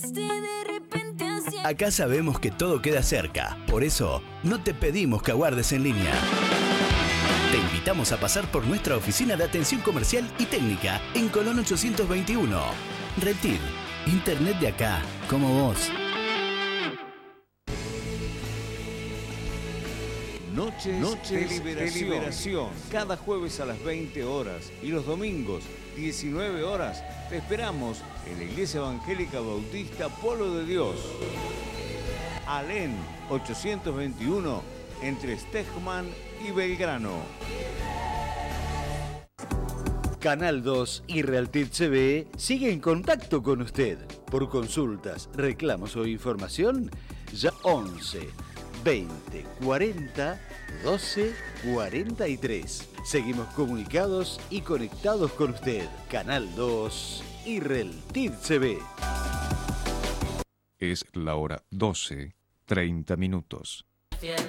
Acá sabemos que todo queda cerca, por eso no te pedimos que aguardes en línea. Te invitamos a pasar por nuestra oficina de atención comercial y técnica en Colón 821. Reptil, internet de acá, como vos. Noches de liberación. Cada jueves a las 20 horas y los domingos 19 horas te esperamos en la Iglesia Evangélica Bautista Pueblo de Dios. Alén 821 entre Stegman y Belgrano. Canal 2 y Realtit TV sigue en contacto con usted. Por consultas, reclamos o información, ya 11 20 40 12 43. Seguimos comunicados y conectados con usted. Canal 2 y Realtit TV. Es la hora 12:30.